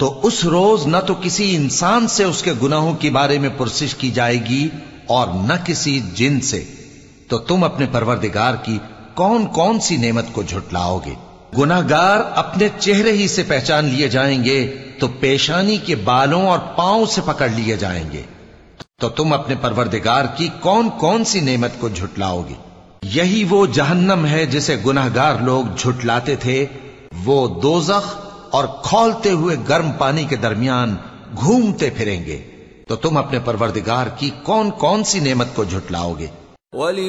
तो उस रोज न तो किसी इंसान से उसके गुनाहों के बारे में पुरसिश की जाएगी और न किसी जिन से। तो तुम अपने परवरदिगार की कौन कौन सी नेमत को झुटलाओगे? गुनाहगार अपने चेहरे ही से पहचान लिए जाएंगे तो पेशानी के बालों और पांव से पकड़ लिए जाएंगे। तो तुम अपने परवरदिगार की कौन कौन सी नेमत को झुटलाओगे? यही वो जहन्नम है जिसे गुनाहगार लोग झुटलाते थे। वो दोजख और खौलते हुए गर्म पानी के दरमियान घूमते फिरेंगे। तो तुम अपने परवरदिगार की कौन कौन सी नेमत को झुटलाओगे?